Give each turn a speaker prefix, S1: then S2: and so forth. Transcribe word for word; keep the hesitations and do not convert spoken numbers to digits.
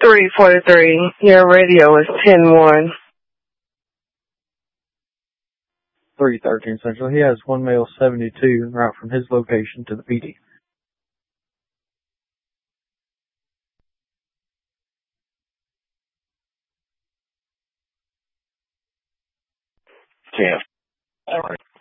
S1: three forty-three. Your radio is ten one.
S2: three thirteen Central. He has one male seventy-two en route from his location to the P D.
S3: ten. All right.